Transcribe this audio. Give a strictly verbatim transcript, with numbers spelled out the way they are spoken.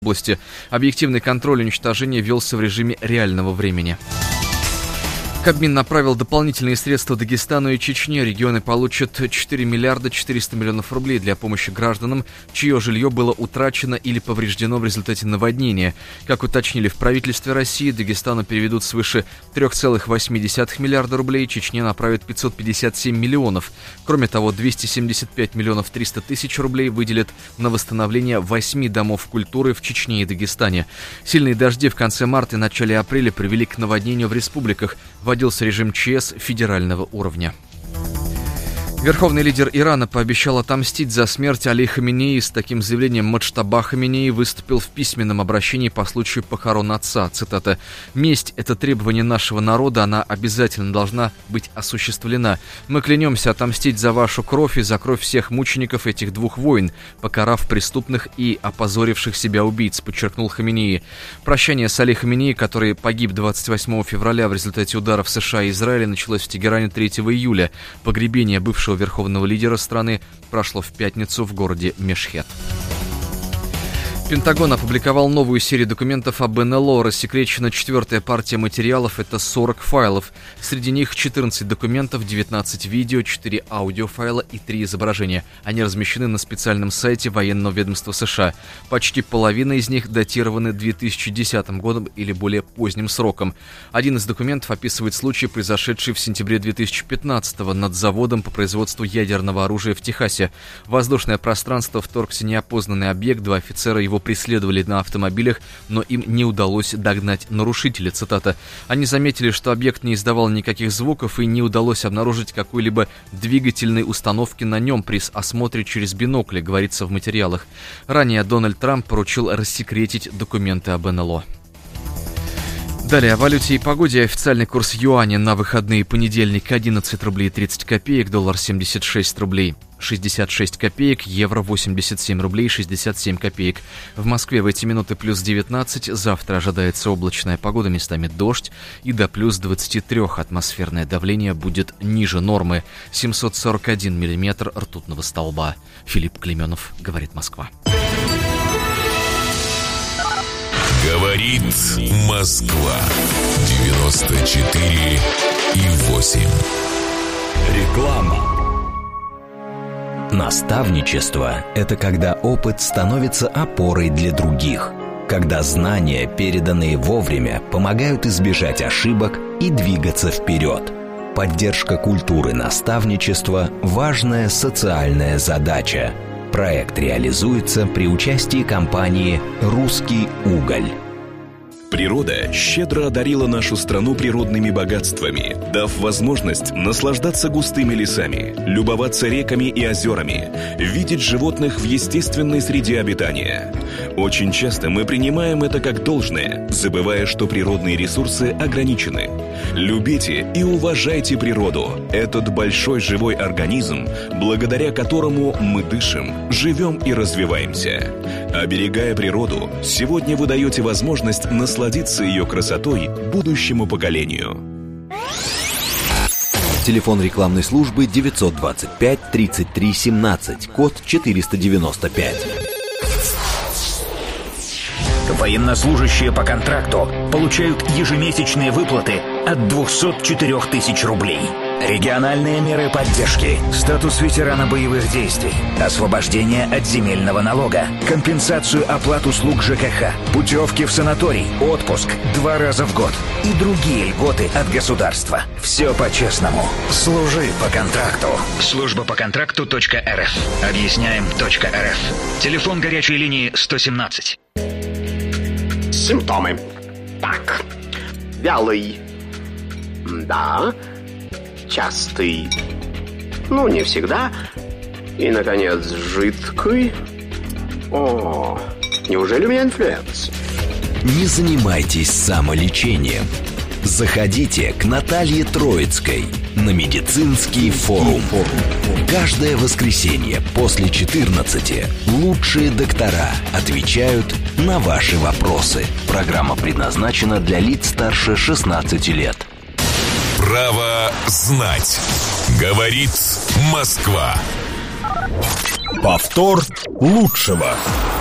области. Объективный контроль уничтожения велся в режиме реального времени. Кабмин направил дополнительные средства Дагестану и Чечне. Регионы получат четыре миллиарда четыреста миллионов рублей для помощи гражданам, чье жилье было утрачено или повреждено в результате наводнения. Как уточнили в правительстве России, Дагестану переведут свыше три целых восемь десятых миллиарда рублей, Чечне направят пятьсот пятьдесят семь миллионов. Кроме того, двести семьдесят пять миллионов триста тысяч рублей выделят на восстановление восьми домов культуры в Чечне и Дагестане. Сильные дожди в конце марта и начале апреля привели к наводнению в республиках. Вводился режим ЧС федерального уровня. Верховный лидер Ирана пообещал отомстить за смерть Али Хаминеи. С таким заявлением Муджтаба Хаминеи выступил в письменном обращении по случаю похорон отца. Цитата: «Месть – это требование нашего народа, она обязательно должна быть осуществлена. Мы клянемся отомстить за вашу кровь и за кровь всех мучеников этих двух войн, покарав преступных и опозоривших себя убийц», подчеркнул Хаминеи. Прощание с Али Хаминеи, который погиб двадцать восьмого февраля в результате ударов США и Израиля, началось в Тегеране третьего июля. Погребение бывшего верховного лидера страны прошло в пятницу в городе Мешхед. Пентагон опубликовал новую серию документов об эн эл о. Рассекречена четвертая партия материалов, это сорок файлов. Среди них четырнадцать документов, девятнадцать видео, четыре аудиофайла и три изображения. Они размещены на специальном сайте военного ведомства США. Почти половина из них датированы две тысячи десятым годом или более поздним сроком. Один из документов описывает случай, произошедший в сентябре две тысячи пятнадцатого над заводом по производству ядерного оружия в Техасе. В воздушное пространство вторгся неопознанный объект, два офицера его преследовали на автомобилях, но им не удалось догнать нарушителя. Цитата: «Они заметили, что объект не издавал никаких звуков и не удалось обнаружить какой-либо двигательной установки на нем при осмотре через бинокли», говорится в материалах. Ранее Дональд Трамп поручил рассекретить документы об эн эл о. Далее о валюте и погоде. Официальный курс юаня на выходные: понедельник одиннадцать рублей тридцать копеек, доллар семьдесят шесть рублей шестьдесят шесть копеек, евро восемьдесят семь рублей шестьдесят семь копеек. В Москве в эти минуты плюс девятнадцать, завтра ожидается облачная погода, местами дождь, и до плюс двадцать три. Атмосферное давление будет ниже нормы, семьсот сорок один миллиметр ртутного столба. Филипп Клейменов, говорит Москва. Говорит Москва. девяносто четыре и восемь. Реклама. Наставничество – это когда опыт становится опорой для других, когда знания, переданные вовремя, помогают избежать ошибок и двигаться вперед. Поддержка культуры наставничества – важная социальная задача. Проект реализуется при участии компании «Русский уголь». Природа щедро одарила нашу страну природными богатствами, дав возможность наслаждаться густыми лесами, любоваться реками и озерами, видеть животных в естественной среде обитания. Очень часто мы принимаем это как должное, забывая, что природные ресурсы ограничены. Любите и уважайте природу, этот большой живой организм, благодаря которому мы дышим, живем и развиваемся. Оберегая природу, сегодня вы даете возможность насладиться ее красотой будущему поколению. Телефон рекламной службы девятьсот двадцать пять тридцать три семнадцать, код четыреста девяносто пять. Военнослужащие по контракту получают ежемесячные выплаты от двести четыре тысячи рублей. Региональные меры поддержки, статус ветерана боевых действий, освобождение от земельного налога, компенсацию оплат услуг ЖКХ, путевки в санаторий, отпуск два раза в год и другие льготы от государства. Все по-честному. Служи по контракту. Служба по контракту .рф. Объясняем .рф. Телефон горячей линии сто семнадцать. Симптомы. Так. Вялый. Да. Частый. Ну, не всегда. И, наконец, жидкий. О, неужели у меня инфлюенс? Не занимайтесь самолечением. Заходите к Наталье Троицкой на медицинский форум. Каждое воскресенье после четырнадцати лучшие доктора отвечают на ваши вопросы. Программа предназначена для лиц старше шестнадцати лет. Право знать. Говорит Москва. Повтор лучшего.